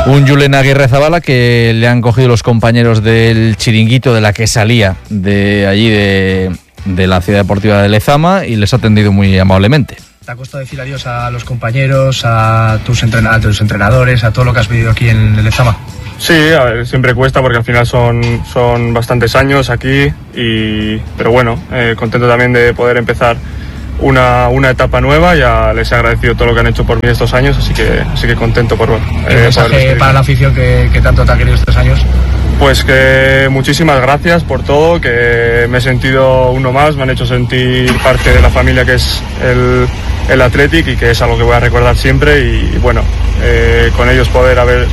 Un Julen Aguirrezabala que le han cogido los compañeros del chiringuito de la que salía de allí de la Ciudad Deportiva de Lezama y les ha atendido muy amablemente. ¿Te ha costado decir adiós a los compañeros, a tus entrenadores, a todo lo que has vivido aquí en Lezama? Sí, a ver, siempre cuesta porque al final son bastantes años aquí, pero bueno, contento también de poder empezar una etapa nueva. Ya les he agradecido todo lo que han hecho por mí estos años, así que contento por ¿El mensaje para la afición que tanto te ha querido estos años? Pues que muchísimas gracias por todo, que me he sentido uno más, me han hecho sentir parte de la familia que es el Athletic y que es algo que voy a recordar siempre y bueno, con ellos poder haber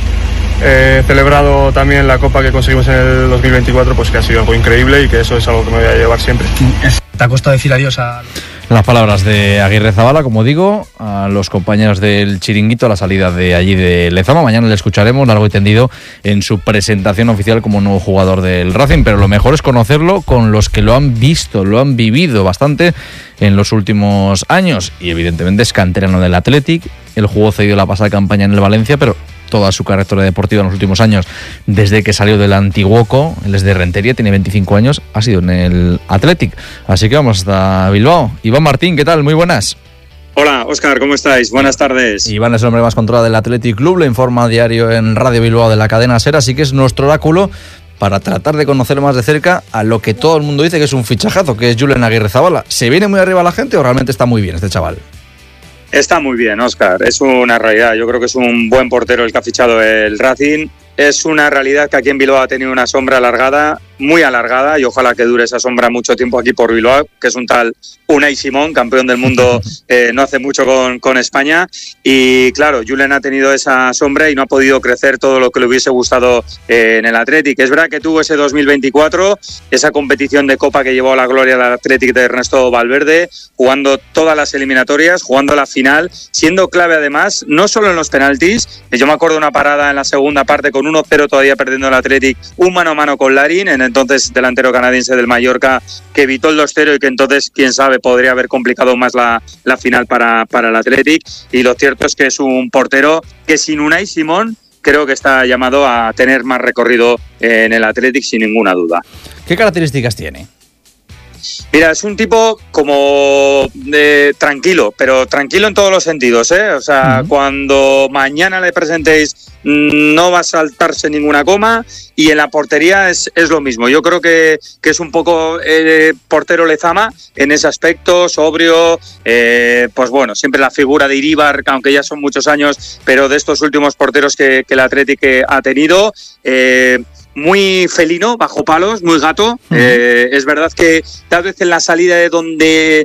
celebrado también la copa que conseguimos en el 2024, pues que ha sido algo increíble y que eso es algo que me voy a llevar siempre. ¿Te ha costado decir adiós a...? Las palabras de Aguirrezabala, como digo, a los compañeros del chiringuito a la salida de allí de Lezama. Mañana le escucharemos largo y tendido en su presentación oficial como nuevo jugador del Racing, pero lo mejor es conocerlo con los que lo han visto, lo han vivido bastante en los últimos años y evidentemente es canterano del Athletic. Él jugó cedido la pasada campaña en el Valencia, pero toda su carrera deportiva en los últimos años, desde que salió del Antiguoco, él es de Rentería, tiene 25 años, ha sido en el Athletic. Así que vamos hasta Bilbao. Iván Martín, ¿qué tal? Muy buenas. Hola, Óscar, ¿cómo estáis? Buenas tardes. Iván es el hombre más controlado del Athletic Club, le informa a diario en Radio Bilbao de la cadena SER, así que es nuestro oráculo para tratar de conocer más de cerca a lo que todo el mundo dice que es un fichajazo, que es Julen Aguirrezabala. ¿Se viene muy arriba la gente o realmente está muy bien este chaval? Está muy bien, Óscar, es una realidad. Yo creo que es un buen portero el que ha fichado el Racing. Es una realidad que aquí en Bilbao ha tenido una sombra alargada, muy alargada, y ojalá que dure esa sombra mucho tiempo aquí por Bilbao, que es un tal Unai Simón, campeón del mundo no hace mucho con España. Y claro, Julen ha tenido esa sombra y no ha podido crecer todo lo que le hubiese gustado en el Athletic. Es verdad que tuvo ese 2024, esa competición de Copa que llevó a la gloria del Athletic de Ernesto Valverde, jugando todas las eliminatorias, jugando la final, siendo clave además, no solo en los penaltis. Yo me acuerdo de una parada en la segunda parte con 1-0 todavía perdiendo el Athletic, un mano a mano con Larin, en entonces delantero canadiense del Mallorca, que evitó el 2-0 y que entonces, quién sabe, podría haber complicado más la final para el Athletic. Y lo cierto es que es un portero que sin Unai Simón creo que está llamado a tener más recorrido en el Athletic sin ninguna duda. ¿Qué características tiene? Mira, es un tipo como tranquilo, pero tranquilo en todos los sentidos, ¿eh? O sea, cuando mañana le presentéis no va a saltarse ninguna coma y en la portería es lo mismo. Yo creo que es un poco portero Lezama en ese aspecto, sobrio, pues bueno, siempre la figura de Iríbar, aunque ya son muchos años, pero de estos últimos porteros que el Athletic ha tenido, muy felino, bajo palos, muy gato. Es verdad que tal vez en la salida de donde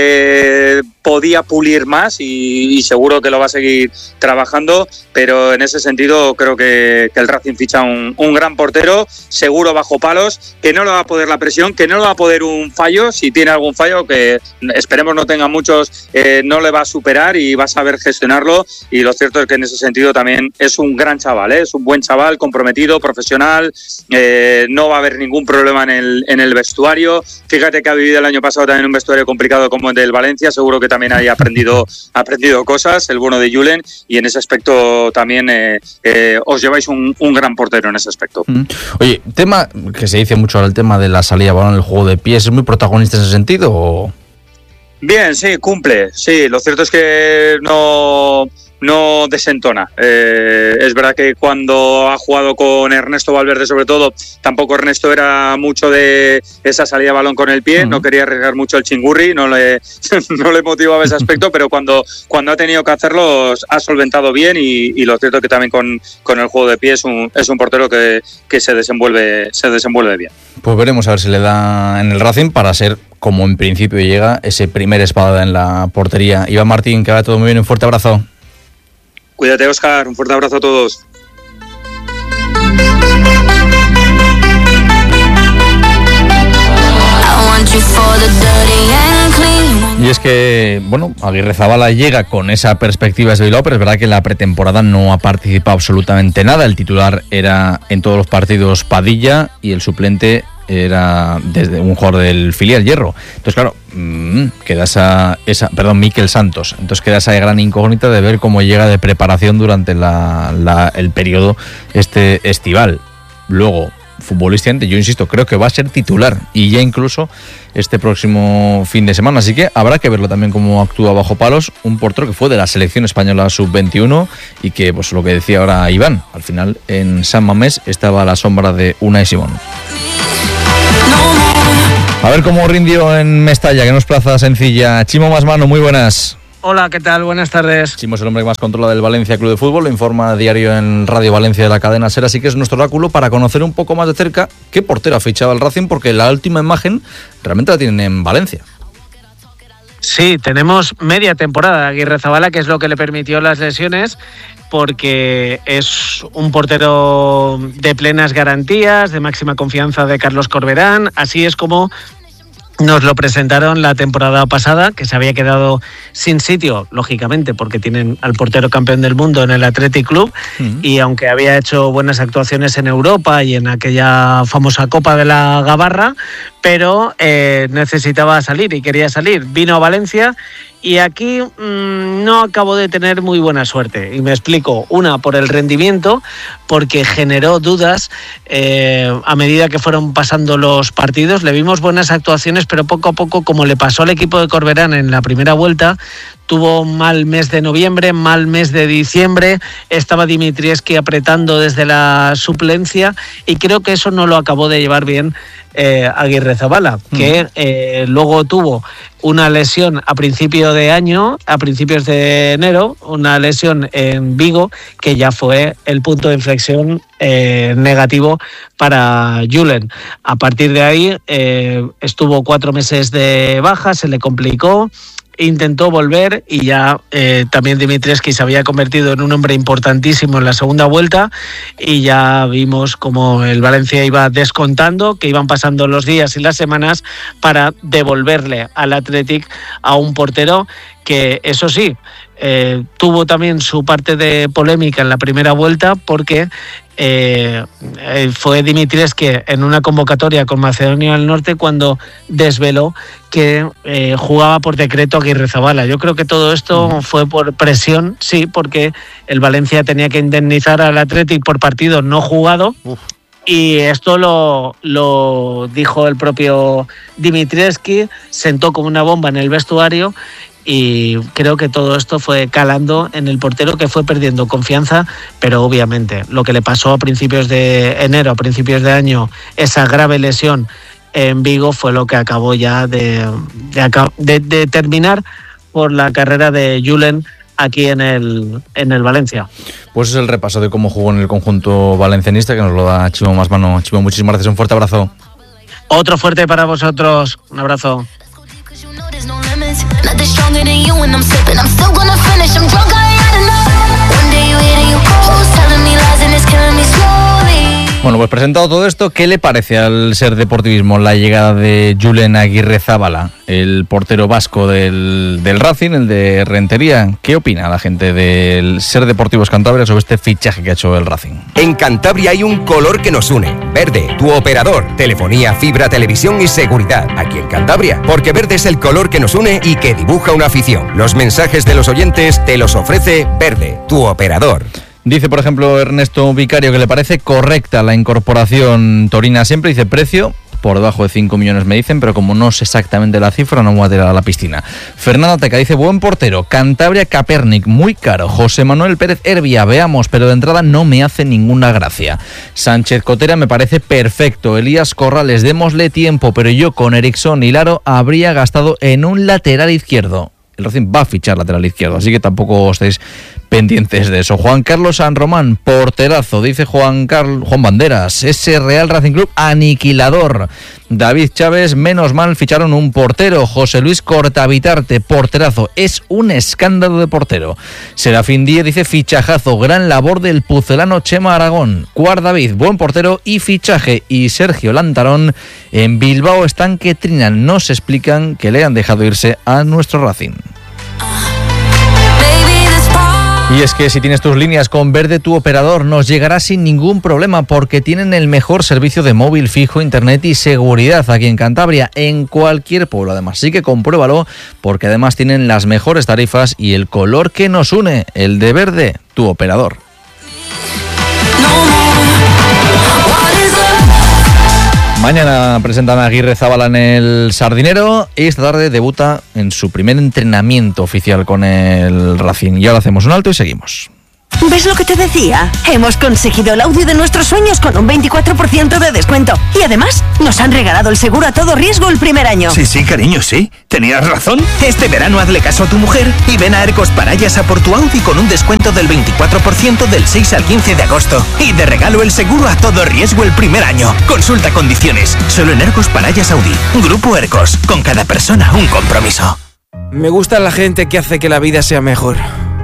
podía pulir más y seguro que lo va a seguir trabajando, pero en ese sentido creo que el Racing ficha un gran portero, seguro bajo palos, que no le va a poder la presión, que no le va a poder un fallo, si tiene algún fallo, que esperemos no tenga muchos, no le va a superar y va a saber gestionarlo. Y lo cierto es que en ese sentido también es un gran chaval, es un buen chaval, comprometido, profesional. No va a haber ningún problema en el vestuario. Fíjate que ha vivido el año pasado también un vestuario complicado como el del Valencia, seguro que también haya aprendido cosas, el bueno de Julen, y en ese aspecto también os lleváis un gran portero en ese aspecto. Oye, tema que se dice mucho ahora, el tema de la salida de balón, el juego de pies, ¿es muy protagonista en ese sentido o...? Bien, sí, cumple, sí, lo cierto es que no desentona. Es verdad que cuando ha jugado con Ernesto Valverde, sobre todo, tampoco Ernesto era mucho de esa salida de balón con el pie, no quería arriesgar mucho el chingurri, no le motivaba ese aspecto, pero cuando ha tenido que hacerlo ha solventado bien y lo cierto es que también con el juego de pie es un portero que se desenvuelve bien. Pues veremos a ver si le da en el Racing para ser, como en principio llega, ese primer espada en la portería. Iván Martín, que vaya todo muy bien, un fuerte abrazo. Cuídate, Óscar, un fuerte abrazo a todos. Y es que, bueno, Aguirrezabala llega con esa perspectiva de Bilbao, pero es verdad que en la pretemporada no ha participado absolutamente nada. El titular era en todos los partidos Padilla y el suplente era desde un jugador del filial Hierro. Entonces, claro, queda Mikel Santos. Entonces queda esa gran incógnita de ver cómo llega de preparación durante el periodo estival. Luego, futbolísticamente, yo insisto, creo que va a ser titular y ya incluso este próximo fin de semana, así que habrá que verlo también cómo actúa bajo palos un portero que fue de la selección española sub-21 y que, pues lo que decía ahora Iván, al final en San Mamés estaba a la sombra de Unai Simón. A ver cómo rindió en Mestalla, que no es plaza sencilla. Chimo Masmano, muy buenas. Hola, ¿qué tal? Buenas tardes. Chimo es el hombre que más controla del Valencia Club de Fútbol, lo informa a diario en Radio Valencia de la cadena SER, así que es nuestro oráculo para conocer un poco más de cerca qué portero ha fichado el Racing, porque la última imagen realmente la tienen en Valencia. Sí, tenemos media temporada de Aguirrezabala, que es lo que le permitió las lesiones, porque es un portero de plenas garantías, de máxima confianza de Carlos Corberán. Así es como nos lo presentaron la temporada pasada, que se había quedado sin sitio, lógicamente, porque tienen al portero campeón del mundo en el Athletic Club, y aunque había hecho buenas actuaciones en Europa y en aquella famosa Copa de la Gabarra, pero necesitaba salir y quería salir. Vino a Valencia y aquí no acabó de tener muy buena suerte. Y me explico. Una, por el rendimiento, porque generó dudas a medida que fueron pasando los partidos. Le vimos buenas actuaciones, pero poco a poco, como le pasó al equipo de Corberán en la primera vuelta, tuvo mal mes de noviembre, mal mes de diciembre, estaba Dimitrievski apretando desde la suplencia y creo que eso no lo acabó de llevar bien Aguirrezabala, que luego tuvo una lesión a principios de enero, una lesión en Vigo, que ya fue el punto de inflexión negativo para Julen. A partir de ahí estuvo 4 meses de baja, se le complicó, intentó volver y ya también Dimitrievski se había convertido en un hombre importantísimo en la segunda vuelta y ya vimos como el Valencia iba descontando, que iban pasando los días y las semanas para devolverle al Athletic a un portero que, eso sí, tuvo también su parte de polémica en la primera vuelta porque fue Dimitrievski en una convocatoria con Macedonia del Norte cuando desveló que jugaba por decreto Aguirrezabala. Yo creo que todo esto fue por presión, sí, porque el Valencia tenía que indemnizar al Athletic por partido no jugado. Y esto lo dijo el propio Dimitrievski, sentó como una bomba en el vestuario. Y creo que todo esto fue calando en el portero, que fue perdiendo confianza, pero obviamente lo que le pasó a principios de enero, a principios de año, esa grave lesión en Vigo, fue lo que acabó ya de terminar por la carrera de Julen aquí en el Valencia. Pues es el repaso de cómo jugó en el conjunto valencianista, que nos lo da Chimo Masmano. Chimo, muchísimas gracias, un fuerte abrazo. Otro fuerte para vosotros, un abrazo. Nothing stronger than you when I'm sipping. I'm still gonna finish. I'm drunk, I ain't had enough. One day you hit and you close, telling me lies and it's killing me slowly. Bueno, pues presentado todo esto, ¿qué le parece al SER Deportivismo la llegada de Julen Aguirrezabala, el portero vasco del Racing, el de Rentería? ¿Qué opina la gente del SER Deportivos Cantabria sobre este fichaje que ha hecho el Racing? En Cantabria hay un color que nos une. Verde, tu operador. Telefonía, fibra, televisión y seguridad. Aquí en Cantabria. Porque verde es el color que nos une y que dibuja una afición. Los mensajes de los oyentes te los ofrece Verde, tu operador. Dice, por ejemplo, Ernesto Vicario que le parece correcta la incorporación torina siempre. Dice, precio por debajo de 5 millones me dicen, pero como no sé exactamente la cifra, no me voy a tirar a la piscina. Fernanda Teca dice, buen portero, Cantabria Kaepernick, muy caro. José Manuel Pérez Herbia, veamos, pero de entrada no me hace ninguna gracia. Sánchez Cotera me parece perfecto. Elías Corrales, démosle tiempo, pero yo con Erickson y Laro habría gastado en un lateral izquierdo. El Racing va a fichar lateral izquierdo, así que tampoco estéis pendientes de eso. Juan Carlos San Román, porterazo, dice Juan Banderas, ese Real Racing Club aniquilador. David Chávez, menos mal ficharon un portero. José Luis Cortavitarte, porterazo, es un escándalo de portero. Serafín Díez dice, fichajazo, gran labor del pucelano Chema Aragón. Cuart David, buen portero y fichaje. Y Sergio Lantarón, en Bilbao están que trinan, nos explican que le han dejado irse a nuestro Racing. Y es que si tienes tus líneas con Verde, tu operador nos llegará sin ningún problema porque tienen el mejor servicio de móvil fijo, internet y seguridad aquí en Cantabria, en cualquier pueblo además. Así que compruébalo porque además tienen las mejores tarifas y el color que nos une, el de Verde, tu operador. Mañana presentan a Aguirrezabala en el Sardinero y esta tarde debuta en su primer entrenamiento oficial con el Racing. Y ahora hacemos un alto y seguimos. ¿Ves lo que te decía? Hemos conseguido el Audi de nuestros sueños con un 24% de descuento. Y además, nos han regalado el seguro a todo riesgo el primer año. Sí, cariño, sí. Tenías razón. Este verano hazle caso a tu mujer y ven a Ercos Parayas a por tu Audi con un descuento del 24% del 6 al 15 de agosto. Y de regalo el seguro a todo riesgo el primer año. Consulta condiciones. Solo en Ercos Parayas Audi. Grupo Ercos. Con cada persona un compromiso. Me gusta la gente que hace que la vida sea mejor.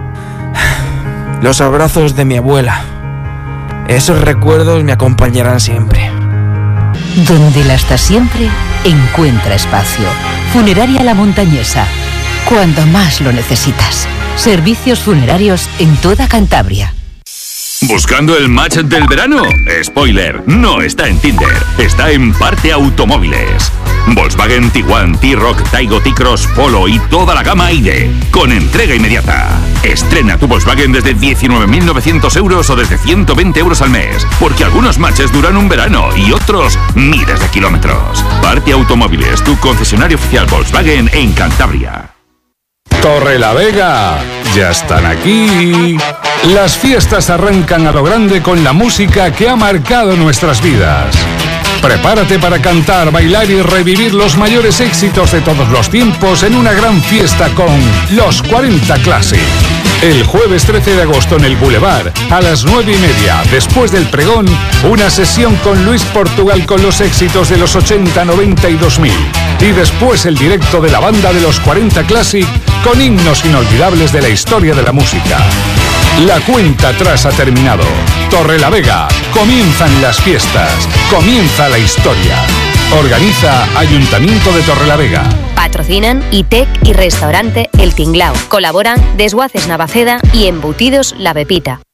Los abrazos de mi abuela. Esos recuerdos me acompañarán siempre. Donde la hasta siempre encuentra espacio. Funeraria La Montañesa. Cuando más lo necesitas. Servicios funerarios en toda Cantabria. ¿Buscando el match del verano? Spoiler, no está en Tinder, está en Parte Automóviles. Volkswagen Tiguan, T-Roc, Taigo, T-Cross, Polo y toda la gama ID, con entrega inmediata. Estrena tu Volkswagen desde 19.900 euros o desde 120 euros al mes, porque algunos matches duran un verano y otros miles de kilómetros. Parte Automóviles, tu concesionario oficial Volkswagen en Cantabria. Torrelavega, ya están aquí. Las fiestas arrancan a lo grande con la música que ha marcado nuestras vidas. Prepárate para cantar, bailar y revivir los mayores éxitos de todos los tiempos en una gran fiesta con Los 40 Classic. El jueves 13 de agosto en el Boulevard, a las 9:30, después del pregón, una sesión con Luis Portugal con los éxitos de los 80, 90 y 2000. Y después el directo de la banda de Los 40 Classic con himnos inolvidables de la historia de la música. La cuenta atrás ha terminado. Torrelavega, comienzan las fiestas, comienza la historia. Organiza Ayuntamiento de Torrelavega. Patrocinan ITEC y Restaurante El Tinglao. Colaboran Desguaces Navaceda y Embutidos La Pepita.